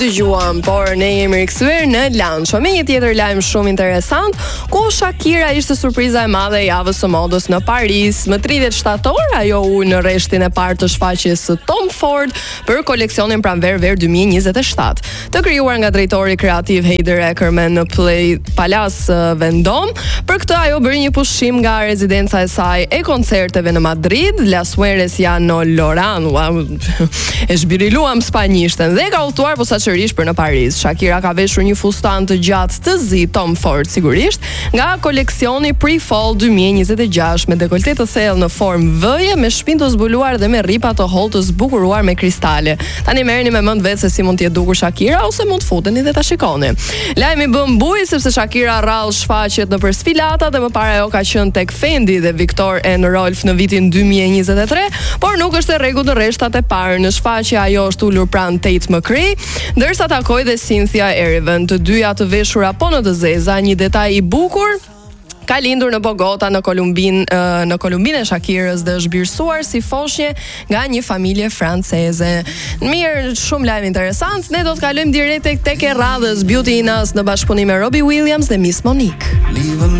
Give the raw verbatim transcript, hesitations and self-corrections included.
dëgjuam, por ne jemi rikthyer në lanço me një tjetër lajm shumë interesant, ku Shakira ishte surpriza e madhe e javës së modës në Paris. Më tridhjetë shtator ajo u në rreshtin e parë të shfaqjes së Tom Ford për koleksionin pranver ver dy mijë e njëzet e shtatë, të krijuar nga drejtori kreativ Heider Ackerman në Play Palace Vendôme. Për këtë ajo bëri një pushim nga rezidenca e saj e koncerteve në Madrid, Las Hueresiano Loran, wow, e zhbiriluam spanjishtën dhe ka udhëtuar posaçërisht për në Paris. Shakira ka veshur një fustan të gjatë të zi Tom Ford sigurisht, nga koleksioni Pre-Fall dy mijë e njëzet e gjashtë me dekolte të thellë në formë V-je, me shpinë të zbuluar dhe me rripa të hollë të zbukuruar me kristale. Tani merrni me mend vetë se si mund të jetë dukur Shakira ose mund të futeni dhe ta shikoni. Lajmi bën buj sepse Shakira rrall shfaqet nëpër sfilata dhe më parë ajo ka qenë tek Fendi dhe Viktor and Rolf në vitin dy mijë e njëzet e tre, por nuk është e rregullt në rreshtat e parë. Në shfaqje ajo është ulur pranë Tate McRae, ndërsa takoi dhe Cynthia Erivan, të dyja të veshura po në të zeza. Një detaj i bukur ka lindur në Bogota në Kolumbin në Kolumbinë e Shakirës dhe është birsuar si foshnjë nga një familje franceze. Mirë, shumë lajm interesant. Ne do të kalojmë direkt tek tek e radhës Beauty in Us në bashkëpunim me Robbie Williams dhe Miss Monique.